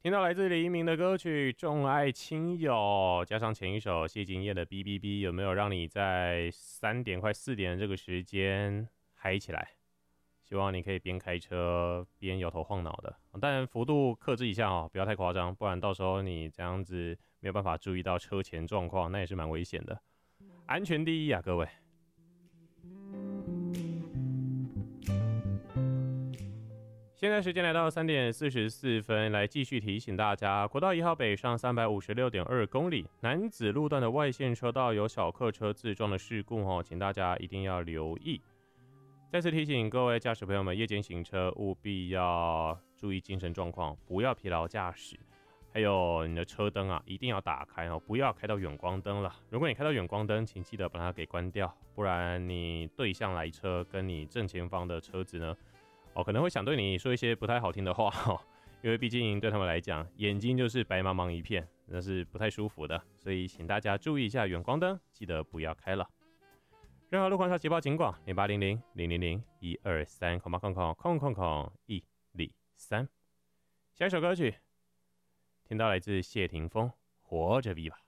听到来自黎明的歌曲《重爱亲友》，加上前一首谢金燕的《哔哔哔》，有没有让你在3点快4点的这个时间嗨起来？希望你可以边开车边摇头晃脑的，但幅度克制一下哦，不要太夸张，不然到时候你这样子没有办法注意到车前状况，那也是蛮危险的。安全第一啊，各位。现在时间来到3点44分，来继续提醒大家，国道1号北上356.2公里，楠梓路段的外线车道有小客车自撞的事故哦，请大家一定要留意。再次提醒各位驾驶朋友们，夜间行车务必要注意精神状况，不要疲劳驾驶。还有你的车灯啊，一定要打开哦，不要开到远光灯了。如果你开到远光灯，请记得把它给关掉，不然你对向来车跟你正前方的车子呢，可能会想对你说一些不太好听的话哦，因为毕竟对他们来讲，眼睛就是白茫茫一片，那是不太舒服的。所以请大家注意一下远光灯，记得不要开了。任何路况下捷报警广0800-000-123，123。下一首歌曲，听到来自谢霆锋《活着 V 吧》。